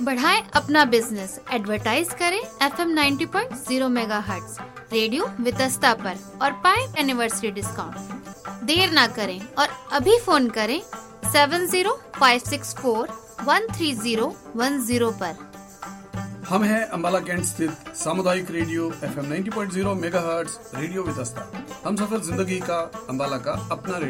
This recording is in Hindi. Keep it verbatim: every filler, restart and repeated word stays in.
बढ़ाएं अपना बिजनेस, एडवर्टाइज करें F M ninety point zero megahertz radio Vitasta पर और पाएं एनिवर्सरी डिस्काउंट। देर ना करें और अभी फोन करें seven zero five six four one three zero one zero पर। हम हैं अंबाला कैंट स्थित सामुदायिक radio F M ninety point zero megahertz radio Vitasta. हम सफर जिंदगी का, अंबाला का अपना रेडियो।